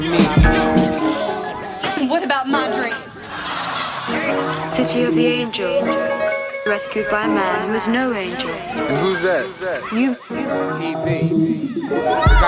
What about my dreams? City of the Angels, rescued by a man who is no angel. And who's that? You. He, me.